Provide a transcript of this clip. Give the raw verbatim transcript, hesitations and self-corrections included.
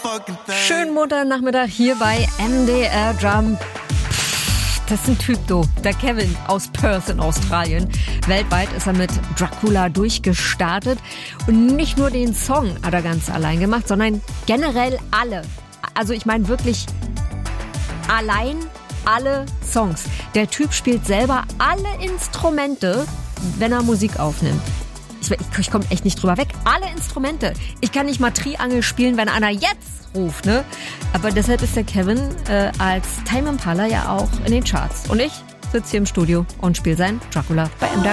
Schönen Montagnachmittag hier bei M D R Drum. Das ist ein Typ, du. Der Kevin aus Perth in Australien. Weltweit ist er mit Dracula durchgestartet. Und nicht nur den Song hat er ganz allein gemacht, sondern generell alle. Also ich meine wirklich allein alle Songs. Der Typ spielt selber alle Instrumente, wenn er Musik aufnimmt. Ich, ich, ich komme echt nicht drüber weg. Alle Instrumente. Ich kann nicht mal Triangel spielen, wenn einer jetzt ruft, ne? Aber deshalb ist der Kevin äh, als Tame Impala ja auch in den Charts. Und ich sitze hier im Studio und spiele sein Dracula bei M D R.